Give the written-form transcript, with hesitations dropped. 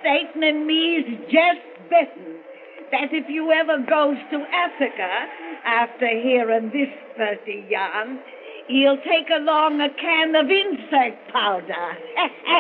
Satan and me's just betting that if you ever goes to Africa after hearing this 30 yarn, he'll take along a can of insect powder.